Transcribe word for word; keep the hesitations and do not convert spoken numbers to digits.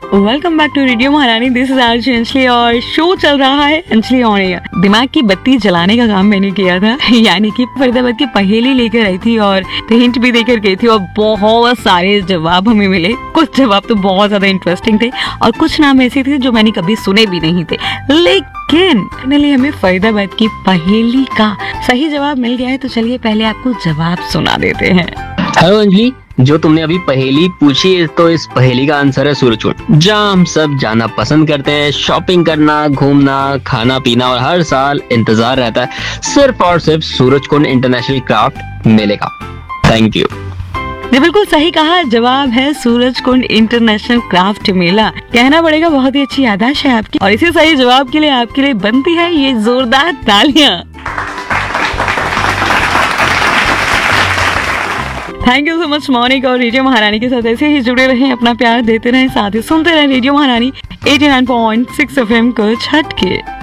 Welcome back to radio महारानी। This is RJ Anjali और show चल रहा है अंजलि ऑन एयर। दिमाग की बत्ती जलाने का काम मैंने किया था, यानी कि फरीदाबाद की पहेली लेकर आई थी और हिंट भी देकर गई थी और बहुत सारे जवाब हमें मिले। कुछ जवाब तो बहुत ज्यादा इंटरेस्टिंग थे और कुछ नाम ऐसे थे जो मैंने कभी सुने भी नहीं थे, लेकिन फाइनली हमें फरीदाबाद की पहेली का सही जवाब मिल गया है। तो चलिए पहले आपको जवाब सुना देते हैं। हेलो अंजलि, जो तुमने अभी पहेली पूछी है तो इस पहेली का आंसर है सूरजकुंड, जहाँ हम सब जाना पसंद करते हैं। शॉपिंग करना, घूमना, खाना पीना और हर साल इंतजार रहता है सिर्फ और सिर्फ सूरजकुंड इंटरनेशनल क्राफ्ट मेले का। Thank you. ये बिल्कुल सही कहा, जवाब है सूरजकुंड इंटरनेशनल क्राफ्ट मेला। कहना पड़ेगा बहुत ही अच्छी याददाश्त है आपकी और इसी सही जवाब के लिए आपके लिए बनती है ये जोरदार तालियां। Thank you so much Monika और रेडियो महारानी के साथ ऐसे ही जुड़े रहें, अपना प्यार देते रहें, साथ ही सुनते रहें रेडियो महारानी eighty nine point six F M को छट के।